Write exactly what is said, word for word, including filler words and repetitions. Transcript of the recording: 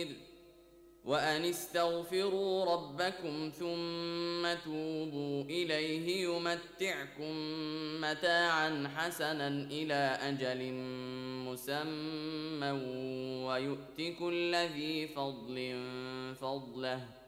وأن استغفروا ربكم ثم توبوا إليه يمتعكم متاعا حسنا إلى أجل مسمى ويؤت كل ذي فضل فضله